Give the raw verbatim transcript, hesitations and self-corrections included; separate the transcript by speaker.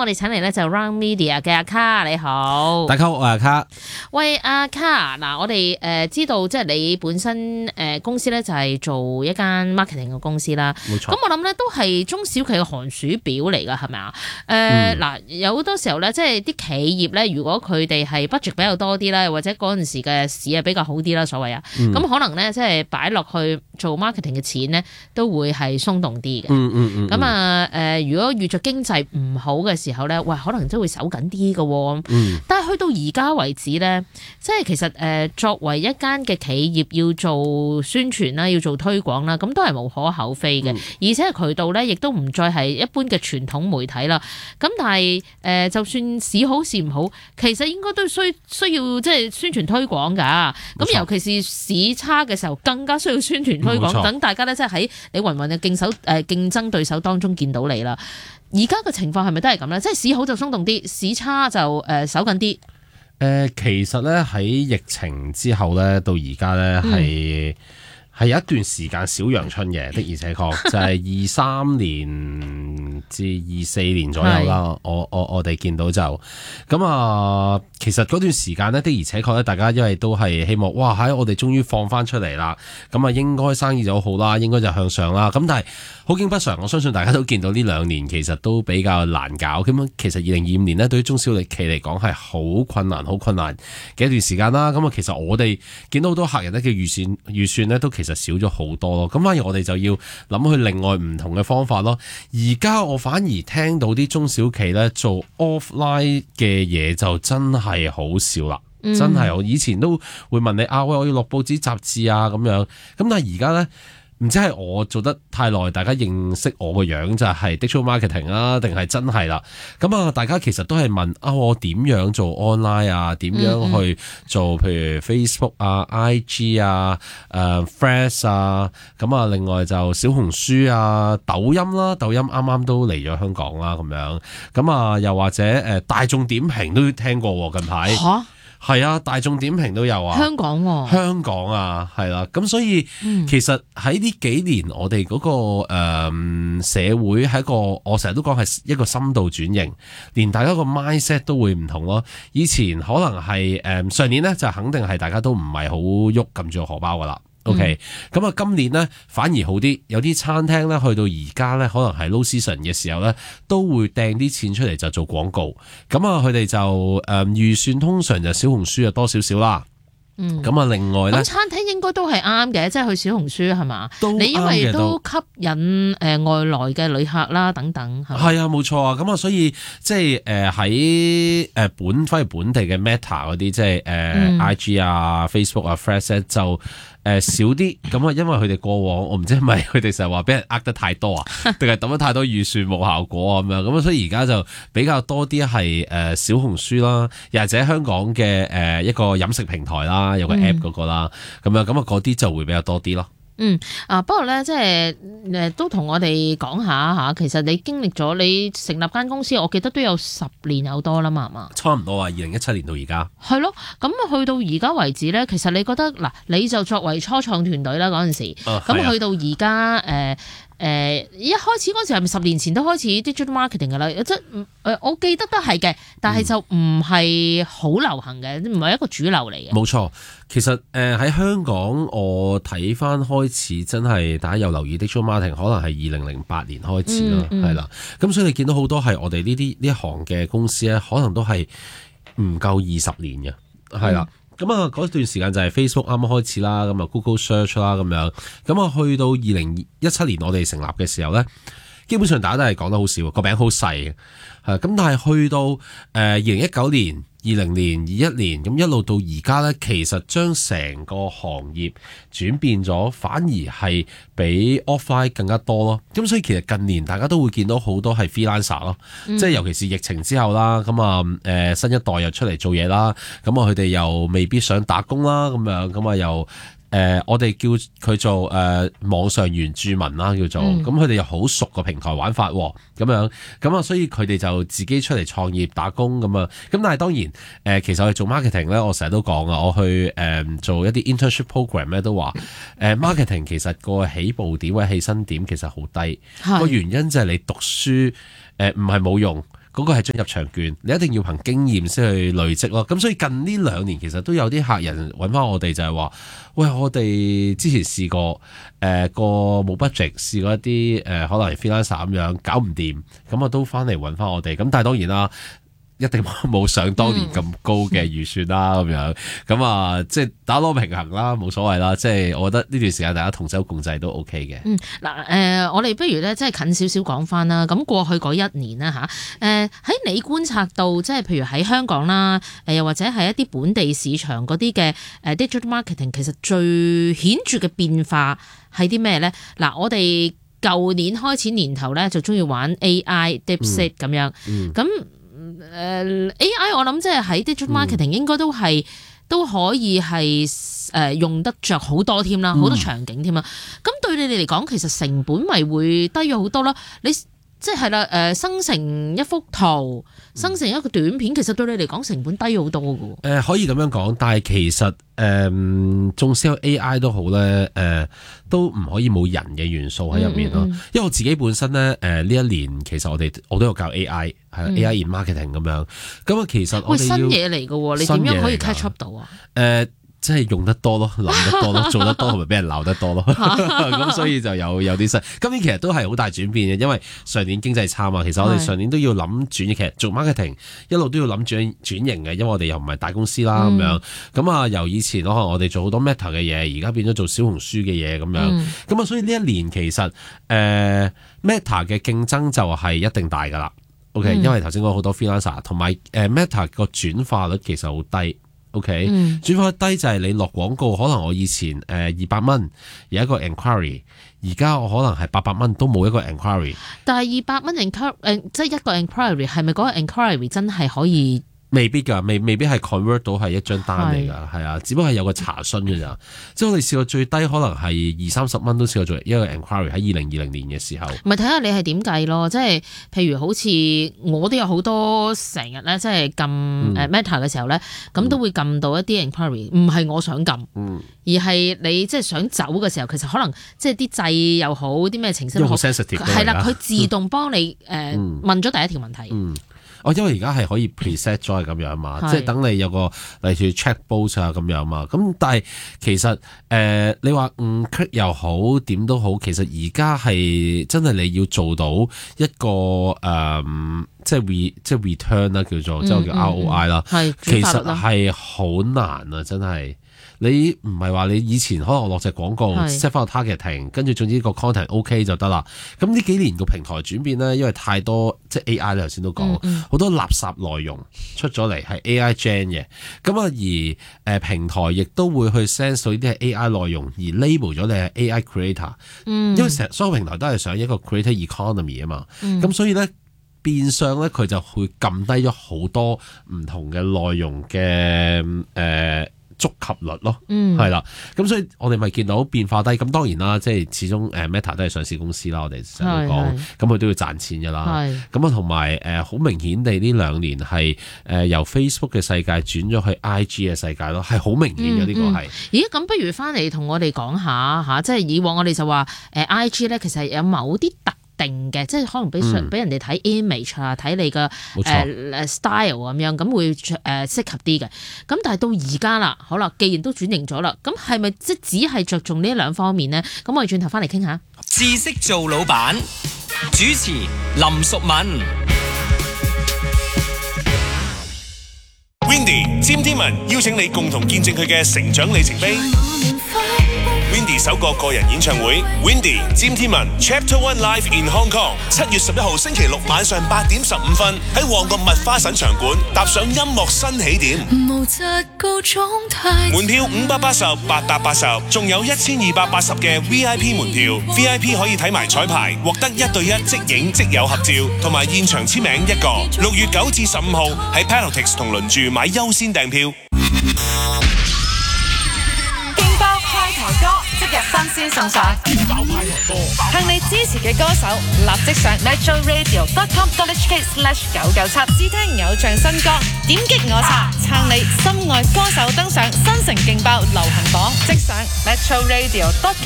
Speaker 1: 我哋請嚟咧就 Round Media 嘅阿卡，你好。
Speaker 2: 大家好，我係阿卡。
Speaker 1: 喂，阿卡，嗱，我哋誒知道即係你本身誒公司咧就係做一間 marketing 嘅公司啦。
Speaker 2: 冇錯。
Speaker 1: 咁我諗咧都係中小企嘅寒暑表嚟㗎，係咪啊？誒嗱、嗯，有好多時候咧，即係啲企業咧，如果佢哋係 budget 比較多啲啦，或者嗰陣時嘅市啊比較好啲啦，所謂啊，咁、嗯、可能咧即係擺落去做 marketing 嘅錢咧，都會係鬆動啲嘅。
Speaker 2: 嗯嗯嗯。咁
Speaker 1: 啊誒，如果遇着經濟唔好嘅時候咧，喂，可能真會手緊啲嘅喎。嗯。但係去到而家為止咧，即係其實誒作為一間嘅企業要做宣傳啦，要做推廣啦，咁都係無可厚非嘅、嗯。而且渠道咧，亦都唔再係一般嘅傳統媒體啦。咁但係誒，就算市好市唔好，其實應該都需需要即係宣傳推廣㗎。咁尤其是市差嘅時候，更加需要宣傳推廣，等大家咧即係喺你芸芸嘅競手誒競爭對手當中見到你啦。而家嘅情況係咪都係咁咧？即係市好就鬆動啲，市差就誒手緊啲。誒、
Speaker 2: 呃，其實咧喺疫情之後咧，到而家咧係係有一段時間小陽春嘅，的而且確就係二三年至二四年左右啦。我我我哋見到就咁啊。其實嗰段時間呢，的而且確咧，大家因為都係希望，哇！喺我哋終於放翻出嚟啦，咁啊應該生意就好啦，應該就向上啦。咁但係好景不常，我相信大家都見到呢兩年其實都比較難搞。咁其實二零二五年呢，對於中小企嚟講係好困難、好困難嘅一段時間啦。咁啊，其實我哋見到好多客人咧嘅預算預算呢，都其實少咗好多咯。咁反而我哋就要諗去另外唔同嘅方法咯。而家我反而聽到啲中小企咧做 offline 嘅嘢就真係係好少啦，真係我以前都會問你啊，喂，我要落報紙雜誌啊咁樣，咁但係而家呢，唔知係我做得太耐，大家認識我個樣就係 digital marketing 啊，定係真係啦？咁啊，大家其實都係問啊，我點樣做 online 啊？點樣去做？譬如 Facebook 啊、I G 啊、誒 Threads 啊，咁啊，另外就小紅書啊、抖音啦，抖音啱啱都嚟咗香港啦，咁樣，咁啊，又或者誒大眾點評都聽過近排。嚇！係啊，大眾點評都有啊，香港、啊、香港啊，係啦、啊，咁所以、嗯、其實喺呢幾年我哋嗰、嗰個誒、呃、社會係一個，我成日都講係一個深度轉型，連大家個 mindset 都會唔同咯。以前可能係誒、呃、上年咧就肯定係大家都唔係好喐撳住個荷包噶啦。OK，咁、嗯、啊，今年呢反而好啲，有啲餐廳咧去到而家咧，可能係 low season 嘅時候咧，都會掟啲錢出嚟就做廣告。咁啊，佢哋就誒預算通常就小紅書就多少少啦。嗯，咁啊，另外咧，咁餐廳應該都係啱嘅，即係去小紅書係嘛？你因為都吸引誒外來嘅旅客啦，等等係。係啊，冇錯啊。咁啊，所以即係誒喺誒本翻去本地嘅 Meta 嗰啲，即係誒 I G 啊、Facebook 啊、Threads 就。誒、呃、少啲咁啊，因為佢哋過往我唔知係咪佢哋成日話俾人呃得太多啊，定係抌咗太多預算冇效果啊咁樣，咁啊所以而家就比較多啲係誒小紅書啦，又或者香港嘅誒、呃、一個飲食平台啦，有個 app 嗰個啦，咁樣咁啊嗰啲就會比較多啲咯。嗯啊，不過咧，即係誒，都同我哋講下吓。其實你經歷咗你成立間公司，我記得都有十年有多啦嘛，係嘛？差唔多啊，二零一七年到而家。係咯，咁去到而家為止咧，其實你覺得嗱，你就作為初創團隊啦嗰陣時，咁、啊、去到而家誒。呃誒、呃、一開始嗰時係咪十年前都開始 digital marketing 㗎啦？即係誒，我記得都係嘅，但係就唔係好流行嘅，唔係一個主流嚟嘅。冇錯，其實誒喺、呃、香港，我睇翻開始真係大家有留意 digital marketing，可能係二零零八年開始啦，係、嗯、啦。咁、嗯、所以你見到好多係我哋呢啲呢一行嘅公司咧，可能都係唔夠二十年嘅，係啦。嗯咁啊，嗰段時間就係 Facebook 啱啱開始啦，咁啊 Google Search 啦咁樣，咁啊去到二零一七年我哋成立嘅時候咧，基本上大家都係講得好少，個餅好細嘅，係咁，但係去到誒二零一九年、二零年、二一年，咁一路到而家咧，其實將成個行業轉變咗，反而係比 offline 更加多咯。咁所以其實近年大家都會見到好多係 freelancer 咯，即係尤其是疫情之後啦，咁啊誒新一代又出嚟做嘢啦，咁啊佢哋又未必想打工啦，咁樣咁啊又。誒、呃，我哋叫佢做誒、呃、網上原住民啦，叫做咁，佢哋又好熟個平台玩法喎，咁樣咁啊，所以佢哋就自己出嚟創業打工咁啊，咁但係當然誒、呃，其實我哋做 marketing 咧，我成日都講啊，我去誒、呃、做一啲 internship program 咧，都話誒、呃、marketing 其實個起步點或者起薪點其實好低，個原因就係你讀書誒唔係冇用。 嗰個係張入場券，你一定要憑經驗先去累積咯。咁所以近呢兩年其實都有啲客人揾翻我哋就係話，喂，我哋之前試過誒個冇 budget，試過一啲誒、呃、可能係 freelancer 咁樣搞唔掂，咁啊都翻嚟揾翻我哋。咁但係當然啦。一定冇想當年咁高嘅預算啦，咁、嗯、樣咁啊，即係打攞平衡啦，冇所謂啦。即係我覺得呢段時間大家同舟共濟都 OK 嘅。
Speaker 1: 嗯，嗱，誒、呃，我哋不如咧，即係近少少講翻啦。咁過去嗰一年啦嚇，誒、呃、喺你觀察到，即係譬如喺香港啦，誒又或者係一啲本地市場嗰啲嘅誒 digital marketing，其實最顯著嘅變化係啲咩咧？嗱，我哋舊年開始年頭咧就中意玩 A I DeepSeek 咁樣，咁、嗯。嗯誒、呃、A I 我諗即係喺 digital marketing 應該都係、嗯、都可以係誒、呃、用得着好多添啦，好多場景添啦。咁、嗯、對你哋嚟講，其實成本咪會低咗好多啦。你即係啦，誒、呃、生成一幅圖，生成一個短片，其實對你嚟講成本低好多㗎。誒、
Speaker 2: 呃、可以咁樣講，但係其實誒縱使有 A I 都好咧，誒、呃、都唔可以冇人嘅元素喺入面咯。嗯嗯嗯，因為我自己本身咧，誒、呃、呢一年其實我哋我都有教 A I，係、嗯、A I in marketing 咁樣。咁啊，其實我哋要
Speaker 1: 新嘢嚟㗎，你點樣可以 catch up 到啊？誒、
Speaker 2: 呃。即係用得多咯，諗得多咯，做得多同埋俾人鬧得多咯，咁所以就有有啲新。今年其實都係好大轉變嘅，因為上年經濟差嘛，其實我哋上年都要諗轉型，其實做 marketing 一路都要諗轉轉型嘅，因為我哋又唔係大公司啦咁、嗯、樣。咁啊，由以前可能我哋做好多 Meta 嘅嘢，而家變咗做小紅書嘅嘢咁樣。咁啊、嗯，所以呢一年其實誒、呃、Meta 嘅競爭就係一定大㗎啦。OK，、嗯、因為頭先講好多 freelancer 同埋誒 Meta 個轉化率其實好低。OK，、嗯、轉化率低就係你落廣告，可能我以前誒二百蚊有一個 enquiry， 而家我可能係八百蚊都冇一個 enquiry。但係二百蚊 enquiry 誒，即係一個 enquiry 係咪嗰個 enquiry 真係可以？未必㗎，未未必係 convert 到係一張單嚟㗎，係啊，只不過係有個查詢㗎咋。即係我哋試過最低可能係二三十蚊都試過做一個 enquiry 喺二零二零年嘅時候。咪睇下你係點計咯，即係譬如好似我都有好多成日咧，即係撳誒 Meta 嘅時候咧，咁、嗯、都會撳到一啲 enquiry，唔係我想撳，嗯、而係你即係想走嘅時候，其實可能即係啲掣又好，啲咩程式都好 sensitive，係啦，佢自動幫你誒、呃嗯、問咗第一條問題。嗯哦，因為而家係可以 preset 咗係咁樣嘛，即係等你有個例如 checkbox 啊咁樣嘛。咁但係其實誒、呃，你話唔 click 又好，點都好，其實而家係真係你要做到一個誒、呃，即係 re 即係 return 啦，叫做即係叫 R O I 啦、嗯，其實係好難啊，真係。你唔係話你以前可能落隻廣告 set 翻個 targeting， 跟住總之個 content OK 就得啦。咁呢幾年個平台轉變咧，因為太多即係 A I 你頭先都講，好、嗯嗯、多垃圾內容出咗嚟係 A I gen 嘅。咁啊而誒、呃、平台亦都會去 sense 到呢啲係 A I 內容而 label 咗你係 A I creator、嗯。因為成所有平台都係想一個 creator economy 啊嘛。咁、嗯、所以咧變相咧佢就會撳低咗好多唔同嘅內容嘅誒。呃觸及率咯，係啦、嗯，咁所以我哋咪見到變化低。咁當然啦，即係始終誒 Meta 都係上市公司啦，我哋成日都講，咁佢都要賺錢噶啦。咁啊，同埋誒好明顯地呢兩年係誒由 Facebook 嘅世界轉咗去 I G 嘅世界咯，係好明顯嘅呢、嗯、個係。咦，咁不如翻嚟同我哋講下嚇，即係以往我哋就話誒 I G 咧，其實有某啲特定嘅，即係可能俾俾人哋睇 image 啊，睇你嘅誒誒 style 咁樣，咁會誒適合啲嘅。咁但係到而家啦，好啦，既然都轉型咗啦，咁係咪即只係着重呢兩方面呢？咁我哋轉頭翻嚟傾下。知識做老闆，主持林淑敏。Windy 詹天文邀請你共同見證佢嘅成長里程碑。Windy 首個個人演唱會 Windy 詹天文 Chapter One Live in Hong Kong， 七月十一號星期六晚上八點十五分喺旺角麥花臣場館踏上音樂新起點。門票五百八十八百八十，仲有一千二百八十嘅 V I P 門票 ，V I P 可以睇埋彩排，獲得一對一即影即有合照，同埋現場簽名一個。六月九至十五號喺 Paneltix 同鄰住買優先訂票。歌即日新鮮送上，向你支持嘅歌手立即上 metro radio dot com dot h k slash 九九七試聽偶像新歌，點擊我查撐你心愛歌手登上新城勁爆流行榜，即上 metro radio dot